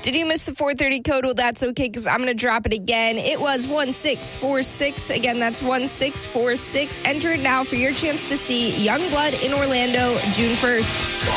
Did you miss the 4:30 code? Well, that's okay because I'm going to drop it again. It was 1646. Again, that's 1646. Enter it now for your chance to see Youngblood in Orlando June 1st.